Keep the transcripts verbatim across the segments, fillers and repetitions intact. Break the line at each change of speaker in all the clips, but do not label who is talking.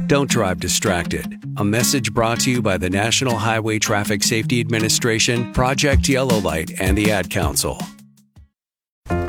Don't drive distracted. A message brought to you by the National Highway Traffic Safety Administration, Project Yellow Light, and the Ad Council.
Mommy,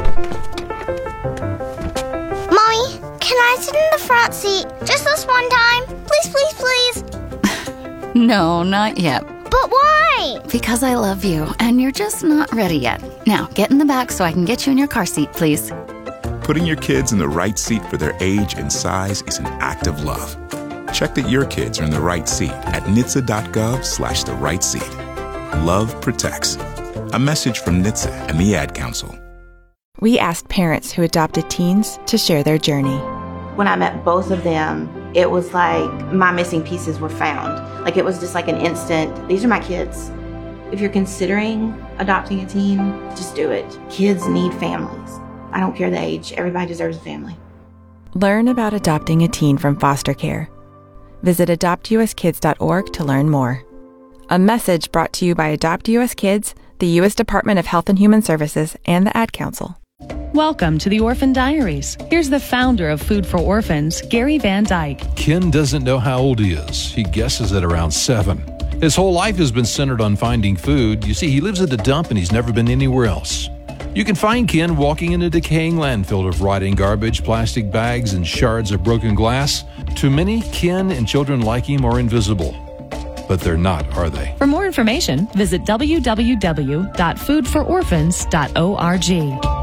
can I sit in the front seat just this one time? Please, please, please.
No, not yet.
But why?
Because I love you, and you're just not ready yet. Now, get in the back so I can get you in your car seat, please.
Putting your kids in the right seat for their age and size is an act of love. Check that your kids are in the right seat at N H T S A dot gov slash the right seat. Love protects. A message from N H T S A and the Ad Council.
We asked parents who adopted teens to share their journey.
When I met both of them, it was like my missing pieces were found. Like it was just like an instant, these are my kids. If you're considering adopting a teen, just do it. Kids need families. I don't care the age, everybody deserves a family.
Learn about adopting a teen from foster care. Visit adopt u s kids dot org to learn more. A message brought to you by Adopt U S Kids, the U S Department of Health and Human Services, and the Ad Council.
Welcome to the Orphan Diaries. Here's the founder of Food for Orphans, Gary Van Dyke.
Ken doesn't know how old he is. He guesses at around seven. His whole life has been centered on finding food. You see, he lives at a dump and he's never been anywhere else. You can find Ken walking in a decaying landfill of rotting garbage, plastic bags, and shards of broken glass. To many, Ken and children like him are invisible. But they're not, are they?
For more information, visit w w w dot food for orphans dot org.